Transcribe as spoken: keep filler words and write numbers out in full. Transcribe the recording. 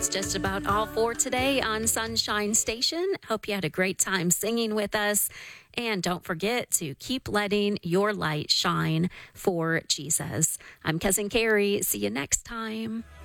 That's just about all for today on Sunshine Station. Hope you had a great time singing with us. And don't forget to keep letting your light shine for Jesus. I'm Cousin Carrie. See you next time.